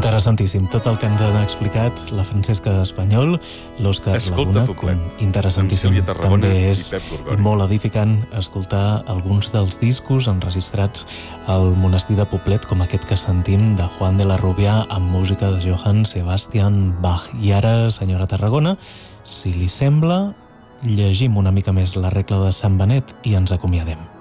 Interessantíssim. Tot el que ens han explicat la Francesca Espanyol, l'Òscar Laguna, interessantíssim. També és molt edificant escoltar alguns dels discos enregistrats al monestir de Poblet, com aquest que sentim de Juan de la Rubia amb música de Johann Sebastian Bach. I ara, senyora Tarragona, si li sembla, llegim una mica més la regla de Sant Benet i ens acomiadem.